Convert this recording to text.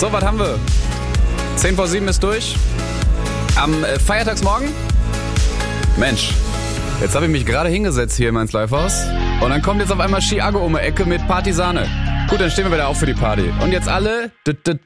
So, was haben wir? 10 vor 7 ist durch. Am Feiertagsmorgen? Mensch, jetzt habe ich mich gerade hingesetzt hier in meins Livehaus. Und dann kommt jetzt auf einmal Chiago um die Ecke mit Partisane. Gut, dann stehen wir wieder auf für die Party. Und jetzt alle